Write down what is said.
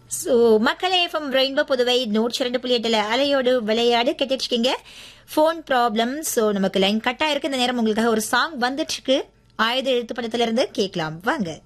So மக்களே FM rainbow Puduvai 102.8 அலையோடு விளையாடு கேட்டுருக்கீங்க. Phone problem. சோ நமக்கு லைன் கட் ஆயிருக்கு. இந்த நேரம் உங்களுக்காக ஒரு சாங் வந்துட்டு இருக்கு. ஆயுத எழுத்து படத்துல இருந்து கேட்கலாம் வாங்க.